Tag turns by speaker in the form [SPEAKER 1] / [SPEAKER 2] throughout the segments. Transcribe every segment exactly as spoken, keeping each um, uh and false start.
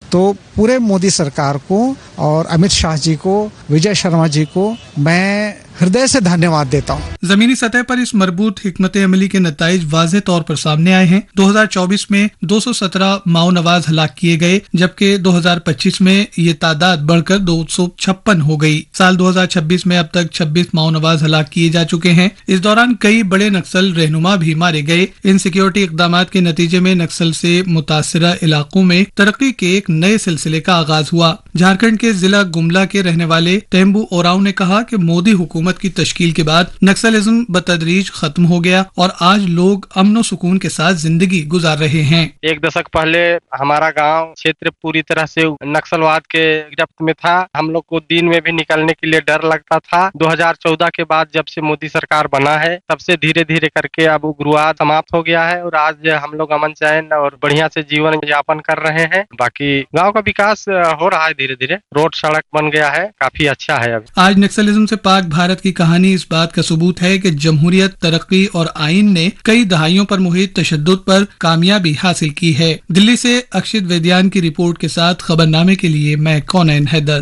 [SPEAKER 1] तो पूरे मोदी सरकार को और अमित शाह जी को, विजय शर्मा जी को मैं हृदय से धन्यवाद देता हूँ।
[SPEAKER 2] जमीनी सतह पर इस मरबूत हिकमत अमली के नताइज वाज़ेह तौर पर सामने आए हैं। दो हज़ार चौबीस में दो सौ सत्रह माओ नवाज हलाक किए गए, जबकि दो हज़ार पच्चीस में ये तादाद बढ़कर दो सौ छप्पन हो गई। साल दो हज़ार छब्बीस में अब तक छब्बीस माओ नवाज हलाक किए जा चुके हैं। इस दौरान कई बड़े नक्सल रहनुमा भी मारे गए। इन सिक्योरिटी इकदाम के नतीजे में नक्सल से मुतासरा इलाकों में तरक्की के एक नए सिलसिले का आगाज हुआ। झारखंड के जिला गुमला के रहने वाले टेम्बू ओराव ने कहा कि मोदी हुकूमत की तश्कील के बाद नक्सलिज्म बतदरीज खत्म हो गया और आज लोग अमन और सुकून के साथ जिंदगी गुजार रहे हैं।
[SPEAKER 3] एक दशक पहले हमारा गांव क्षेत्र पूरी तरह से नक्सलवाद के गिरफ्त में था। हम लोग को दिन में भी निकलने के लिए डर लगता था। दो हज़ार चौदह के बाद जब से मोदी सरकार बना है, तब से धीरे धीरे करके अब उग्रवाद समाप्त हो गया है और आज हम लोग अमन चैन और बढ़िया से जीवन यापन कर रहे हैं। बाकी गाँव का विकास हो रहा है धीरे धीरे, रोड सड़क बन गया है, काफी अच्छा है। अभी
[SPEAKER 2] आज नक्सलिज्म से पाक भारत की कहानी इस बात का सबूत है कि जमहूरियत, तरक्की और आइन ने कई दहाइयों पर मुहित तशद्दुद पर कामयाबी हासिल की है। दिल्ली से अक्षित वैद्यान की रिपोर्ट के साथ खबरनामे के लिए मैं कौनैन हैदर।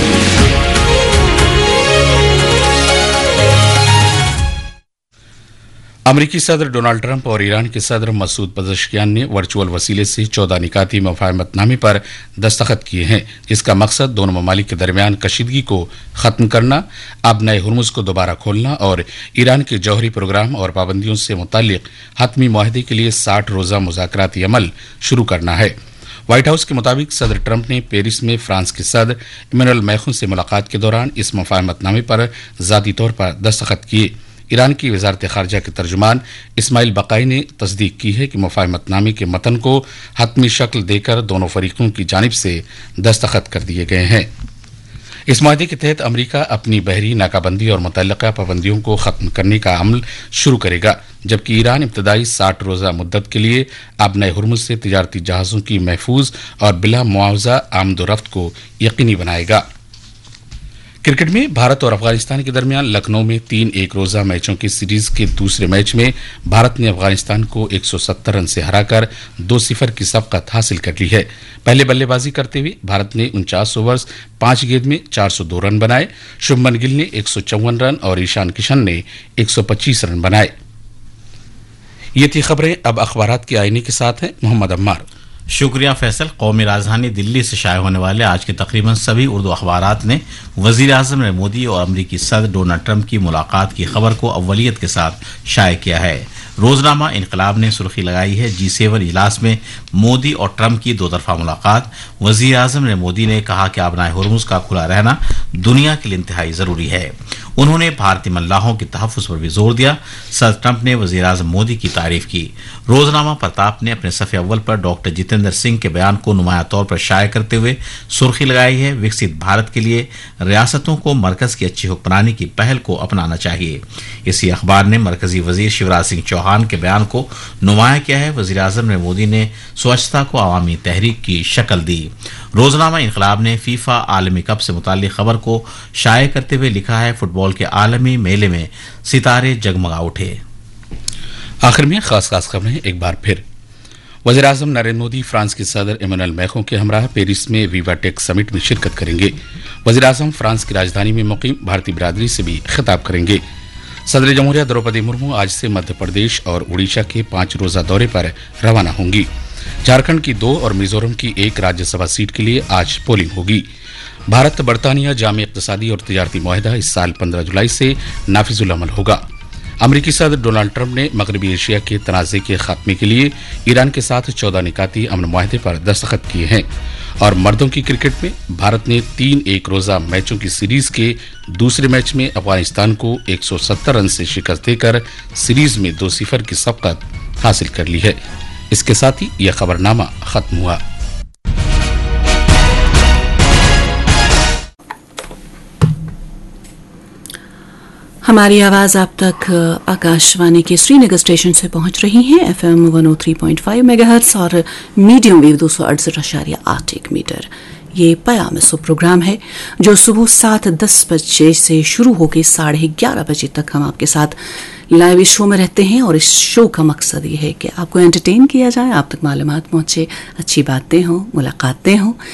[SPEAKER 4] अमेरिकी सदर डोनाल्ड ट्रंप और ईरान के सदर मसूद पज़ेश्कियान ने वर्चुअल वसीले से चौदह निकाती मुफाहमतनामे पर दस्तखत किए हैं, जिसका मकसद दोनों ममालिक के दरमियान कशीदगी को खत्म करना, आबनाए हुर्मुज को दोबारा खोलना और ईरान के जौहरी प्रोग्राम और पाबंदियों से मुताल्लिक हतमी मुआहदे के लिए साठ रोजा मुज़ाकराती अमल शुरू करना है। व्हाइट हाउस के मुताबिक सदर ट्रंप ने पेरिस में फ्रांस के सदर इमैनुअल मैखून से मुलाकात के दौरान इस मुफाहमतनामे पर ज़ाती तौर पर दस्तखत किए। ईरान की वजारत खारजा के तर्जुमान इस्माइल बकाई ने तस्दीक की है कि मुफाहमतनामे के मतन को हतमी शक्ल देकर दोनों फरीकों की जानिब से दस्तखत कर दिए गए हैं। इस माहदे के तहत अमरीका अपनी बहरी नाकाबंदी और मुतल्लिका पाबंदियों को खत्म करने का अमल शुरू करेगा, जबकि ईरान इब्तदाई साठ रोजा मुद्दत के लिए आबनाए हुर्मुज से तिजारती जहाजों की महफूज और बिला मुआवजा आमदोरफ्त को यकीनी बनाएगा। क्रिकेट में भारत और अफगानिस्तान के दरमियान लखनऊ में तीन एक रोजा मैचों की सीरीज के दूसरे मैच में भारत ने अफगानिस्तान को एक सौ सत्तर रन से हराकर दो सिफर की सबकत हासिल कर ली है। पहले बल्लेबाजी करते हुए भारत ने उनचास ओवर्स पांच गेंद में चार सौ दो रन बनाए। शुभमन गिल ने एक सौ चौवन रन और ईशान किशन ने एक सौ पच्चीस रन बनाए। ये थी खबरें। अब अखबारात के आईने के साथ हैं मोहम्मद अम्मार।
[SPEAKER 5] शुक्रिया फैसल। कौमी राजधानी दिल्ली से शाये होने वाले आज के तकरीबन सभी उर्दू अखबारात ने वजीर आजम नरेंद्र मोदी और अमरीकी सदर डोनाल्ड ट्रंप की मुलाकात की खबर को अव्वलियत के साथ शाये किया है। रोजनामा इनकलाब ने सुर्खी लगाई है जी सेवन इजलास में मोदी और ट्रंप की दो तरफा मुलाकात। वजीर आजम नरेंद्र मोदी ने कहा कि आबनाए हुर्मुज का खुला रहना दुनिया के लिए इंतहाई जरूरी है। उन्होंने भारतीय मल्लाहों के तहफ़्फ़ुज़ पर भी जोर दिया। सदर ट्रंप ने वज़ीर आज़म मोदी की तारीफ की। रोजनामा प्रताप ने अपने सफ़े अव्वल पर डॉक्टर जितेंद्र सिंह के बयान को नुमाया तौर पर शाये करते हुए सुर्खी लगाई है, विकसित भारत के लिए रियासतों को मरकज की अच्छी हुक्मरानी की पहल को अपनाना चाहिए। इसी अखबार ने मरकजी वजीर शिवराज सिंह चौहान के बयान को नुमाया किया है। वज़ीर आज़म नरेंद्र मोदी ने स्वच्छता को अवामी तहरीक की शक्ल दी। रोजनामा इनकलाब ने फीफा आलमी कप से मुताल्लिक खबर को शाये करते हुए लिखा है, फुटबॉल के आलमी मेले में सितारे जगमगा उठे।
[SPEAKER 4] आखिर में खास खास खबरें एक बार फिर। वज़ीर आज़म नरेंद्र मोदी फ्रांस के सदर इमैनुअल मैखून के हमराह पेरिस में वीवा टेक समिट में शिरकत करेंगे। वज़ीर आज़म फ्रांस की राजधानी में मुकीम भारतीय बिरादरी से भी खिताब करेंगे। सदर जमहूरिया द्रौपदी मुर्मू आज से मध्य प्रदेश और उड़ीसा के पांच रोजा दौरे पर रवाना होंगी। झारखंड की दो और मिजोरम की एक राज्यसभा सीट के लिए आज पोलिंग होगी। भारत बरतानिया जामी इक़्तिसादी और तिजारती मुआहदा इस साल पंद्रह जुलाई से नाफिजुल अमल होगा। अमरीकी सदर डोनाल्ड ट्रंप ने मगरबी एशिया के तनाज़े के खात्मे के लिए ईरान के साथ चौदह निकाती अमन मुआहदे पर दस्तखत किए हैं। और मर्दों की क्रिकेट में भारत ने तीन एक रोजा मैचों की सीरीज के दूसरे मैच में अफगानिस्तान को एक सौ सत्तर रन से शिकस्त देकर सीरीज में दो सिफर की सबकत हासिल कर ली है। इसके साथ ही यह खबरनामा खत्म हुआ।
[SPEAKER 6] हमारी आवाज़ आप तक आकाशवाणी के श्रीनगर स्टेशन से पहुंच रही है, F M one O three point five megahertz और मीडियम वेव दो सौ अड़सठ आशारिया आठ एक मीटर। ये पयाम सु प्रोग्राम है जो सुबह सात दस बजे से शुरू होकर साढ़े ग्यारह बजे तक हम आपके साथ लाइव इस शो में रहते हैं। और इस शो का मकसद ये है कि आपको एंटरटेन किया जाए, आप तक मालूमात पहुंचे, अच्छी बातें हों, मुलाकातें हों।